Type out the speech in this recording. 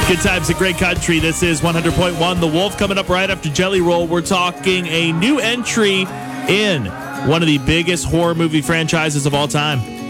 Good times and great country. This is 100.1 The Wolf. Coming up right after Jelly Roll, we're talking a new entry in one of the biggest horror movie franchises of all time.